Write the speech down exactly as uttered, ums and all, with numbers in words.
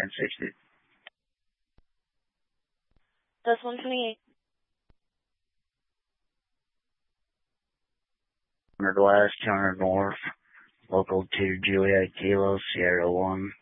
sixty. That's one twenty-eight. one hundred west, two hundred north, local to Juliet Kilo, Sierra one.